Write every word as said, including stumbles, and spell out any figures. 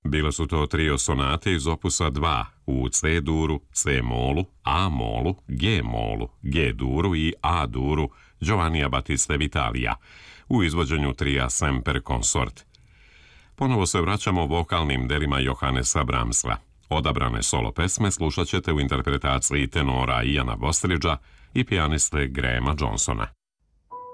Bile su to trio sonate iz opusa dva u C duru, C molu, A molu, G molu, G duru i A duru Giovannija Battiste Vitalija u izvođenju trija Semper Consort. Ponovo se vraćamo vokalnim delima Johannesa Brahmsa. Odabrane solo pesme slušat ćete u interpretaciji tenora Iana Bostridgea i pijaniste Grahama Johnsona.